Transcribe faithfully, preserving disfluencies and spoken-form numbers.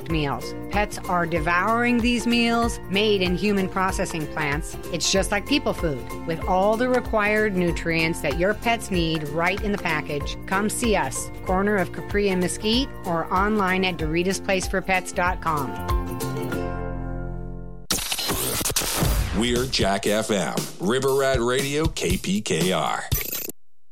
cooked meals. Pets are devouring these meals made in human processing plants. It's just like people food, with all the required nutrients that your pets need right in the package. Come see us, corner of Capri and Mesquite, or online at Doritos Place for Pets dot com. We're Jack F M, River Rat Radio, K P K R.